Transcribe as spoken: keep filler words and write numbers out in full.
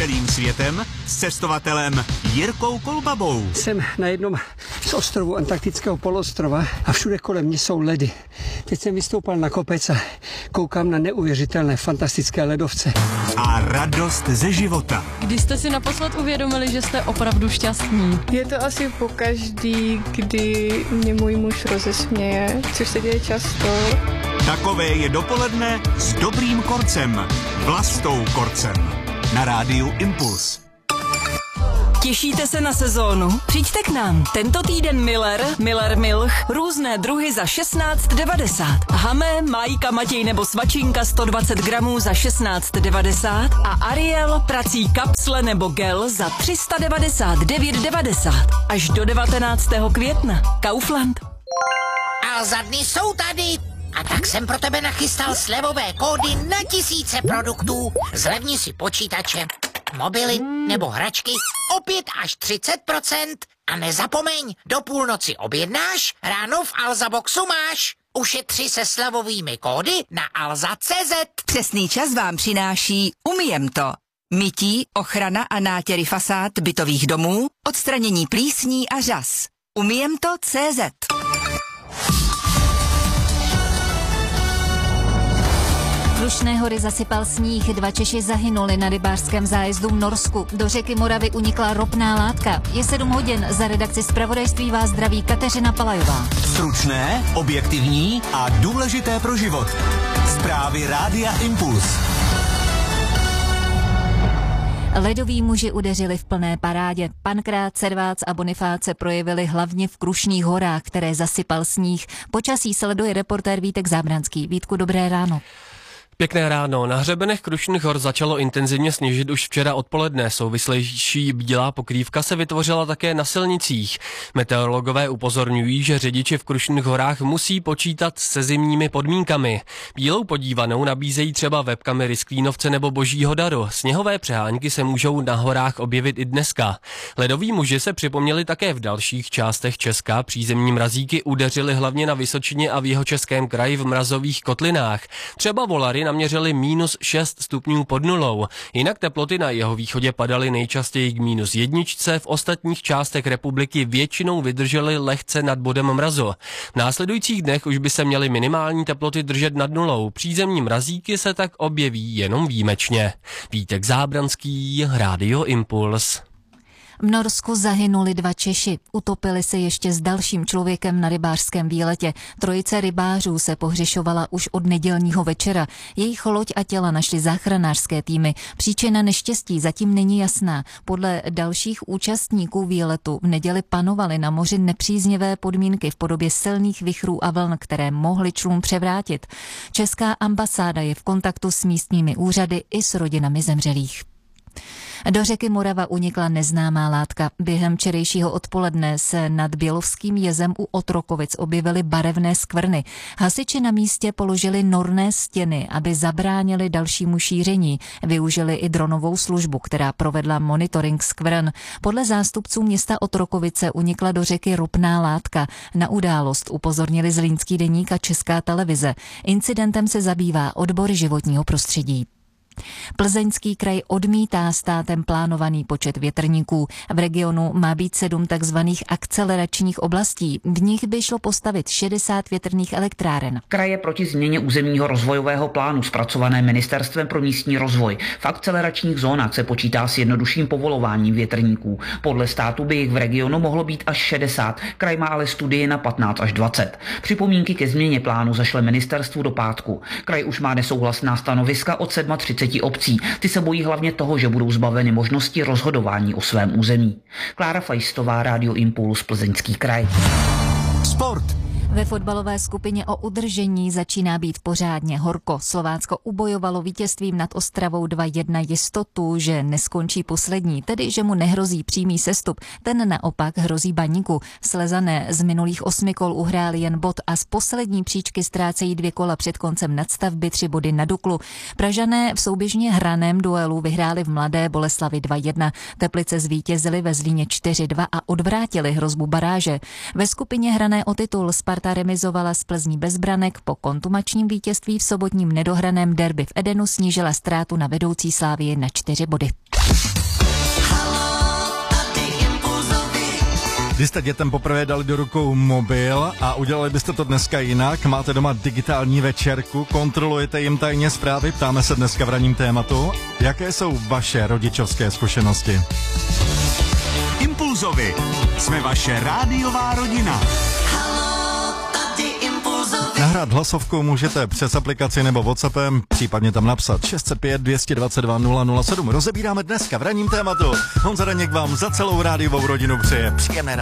celým světem s cestovatelem Jirkou Kolbabou. Jsem na jednom z ostrovů antarktického poloostrova a všude kolem mě jsou ledy. Teď jsem vystoupal na kopec a koukám na neuvěřitelné fantastické ledovce. A radost ze života. Kdy jste si naposled uvědomili, že jste opravdu šťastní? Je to asi pokaždý, kdy mě můj muž rozesměje, což se děje často. Takové je dopoledne s dobrým Korcem. Vlastou Korcem. Na rádiu Impuls. Těšíte se na sezónu? Přijďte k nám. Tento týden Miller, Miller Milch, různé druhy za šestnáct devadesát. Hamé, Majka, Matěj nebo Svačinka sto dvacet gramů za šestnáct devadesát a Ariel, prací kapsle nebo gel za tři sta devadesát devět devadesát. Až do devatenáctého května. Kaufland. A za dny jsou tady. A tak jsem pro tebe nachystal slevové kódy na tisíce produktů. Zlevni si počítače, mobily nebo hračky o pět až třicet procent. A nezapomeň, do půlnoci objednáš, ráno v Alza Boxu máš. Ušetři se slevovými kódy na alza tečka cé zet. Přesný čas vám přináší Umiem to. Mytí, ochrana a nátěry fasád bytových domů, odstranění plísní a řas. Umiem to tečka cé zet. Krušné hory zasypal sníh, dva Češi zahynuli na rybářském zájezdu v Norsku. Do řeky Moravy unikla ropná látka. Je sedm hodin, za redakci zpravodajství vás zdraví Kateřina Palajová. Stručné, objektivní a důležité pro život. Zprávy Rádia Impuls. Ledoví muži udeřili v plné parádě. Pankrát, Servác a Bonifác se projevili hlavně v Krušných horách, které zasypal sníh. Počasí sleduje reportér Vítek Zábranský. Vítku, dobré ráno. Pěkné ráno. Na hřebenech Krušných hor začalo intenzivně sněžit už včera odpoledne. Souvislejší bílá pokrývka se vytvořila také na silnicích. Meteorologové upozorňují, že řidiči v Krušných horách musí počítat se zimními podmínkami. Bílou podívanou nabízejí třeba webkamery z Klínovce nebo Božího Daru. Sněhové přehánky se můžou na horách objevit i dneska. Ledoví muži se připomněli také v dalších částech Česka. Přízemní mrazíky udeřily hlavně na Vysočině a v Jihočeském kraji v mrazových kotlinách. Třeba Volary naměřili mínus šest stupňů pod nulou. Jinak teploty na jeho východě padaly nejčastěji k mínus jedničce, v ostatních částech republiky většinou vydržely lehce nad bodem mrazu. V následujících dnech už by se měly minimální teploty držet nad nulou. Přízemní mrazíky se tak objeví jenom výjimečně. Vítek Zábranský, Rádio Impuls. V Norsku zahynuli dva Češi. Utopili se ještě s dalším člověkem na rybářském výletě. Trojice rybářů se pohřešovala už od nedělního večera. Jejich loď a těla našly záchranářské týmy. Příčina neštěstí zatím není jasná. Podle dalších účastníků výletu v neděli panovaly na moři nepříznivé podmínky v podobě silných vichrů a vln, které mohly člun převrátit. Česká ambasáda je v kontaktu s místními úřady i s rodinami zemřelých. Do řeky Morava unikla neznámá látka. Během včerejšího odpoledne se nad Bělovským jezem u Otrokovic objevily barevné skvrny. Hasiči na místě položili norné stěny, aby zabránili dalšímu šíření. Využili i dronovou službu, která provedla monitoring skvrn. Podle zástupců města Otrokovice unikla do řeky ropná látka. Na událost upozornili Zlínský deník a Česká televize. Incidentem se zabývá odbor životního prostředí. Plzeňský kraj odmítá státem plánovaný počet větrníků. V regionu má být sedm takzvaných akceleračních oblastí. V nich by šlo postavit šedesát větrných elektráren. Kraj je proti změně územního rozvojového plánu zpracované Ministerstvem pro místní rozvoj. V akceleračních zónách se počítá s jednodušším povolováním větrníků. Podle státu by jich v regionu mohlo být až šedesát. Kraj má ale studie na patnáct až dvacet. Připomínky ke změně plánu zašle ministerstvu do pátku. Kraj už má nesouhlasná stanoviska od třiceti sedmi obcí. Ty se bojí hlavně toho, že budou zbaveny možnosti rozhodování o svém území. Klára Fajstová, Rádio Impuls, Plzeňský kraj. Sport. Ve fotbalové skupině o udržení začíná být pořádně horko. Slovácko ubojovalo vítězstvím nad Ostravou dva jedna jistotu, že neskončí poslední, tedy že mu nehrozí přímý sestup. Ten naopak hrozí Baníku. Slezané z minulých osmi kol uhráli jen bod a z poslední příčky ztrácejí dvě kola před koncem nadstavby tři body na Duklu. Pražané v souběžně hraném duelu vyhráli v Mladé Boleslavi dva jedna. Teplice zvítězili ve Zlíně čtyři dva a odvrátili hrozbu baráže. Ve skupině hrané o titul Sparta remizovala z Plzní bez branek, po kontumačním vítězství v sobotním nedohraném derby v Edenu snížila ztrátu na vedoucí Slávii na čtyři body. Když jste dětem poprvé dali do rukou mobil a udělali byste to dneska jinak, máte doma digitální večerku, kontrolujete jim tajně zprávy, ptáme se dneska v ranním tématu, jaké jsou vaše rodičovské zkušenosti? Impulzovi. Jsme vaše rádiová rodina. Nahrát hlasovku můžete přes aplikaci nebo WhatsAppem, případně tam napsat šest set pět dvě stě dvacet dva nula nula sedm. Rozebíráme dneska v ranním tématu. Honza Daněk vám za celou rádiovou rodinu přeje příjemné ráno.